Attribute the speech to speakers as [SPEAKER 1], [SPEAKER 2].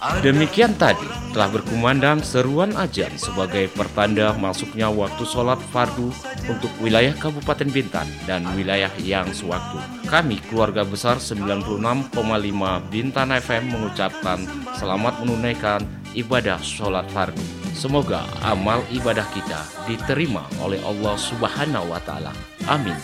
[SPEAKER 1] Demikian tadi telah berkumandang seruan azan sebagai pertanda masuknya waktu sholat fardu untuk wilayah Kabupaten Bintan dan wilayah yang sewaktu. Kami keluarga besar 96,5 Bintan FM mengucapkan selamat menunaikan ibadah sholat fardu. Semoga amal ibadah kita diterima oleh Allah Subhanahu wa Ta'ala. Amin.